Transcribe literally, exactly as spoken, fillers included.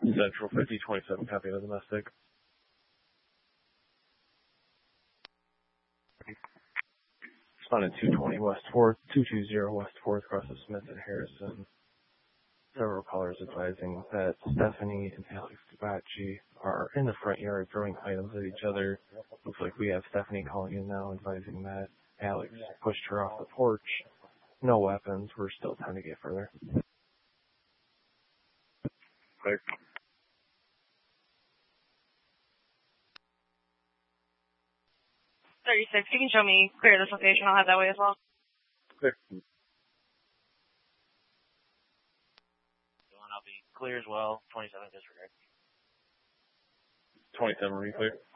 Central fifty twenty-seven, copy of the domestic. Responded two twenty West fourth, two two zero West fourth, across the Smith and Harrison. Several callers advising that Stephanie and Alex Dubacci are in the front yard throwing items at each other. Looks like we have Stephanie calling in now advising that Alex pushed her off the porch. No weapons. We're still trying to get further. Clear. thirty-six, you can show me clear this location. I'll have that way as well. Clear. I'll be clear as well. twenty-seven disregard. twenty-seven, re clear.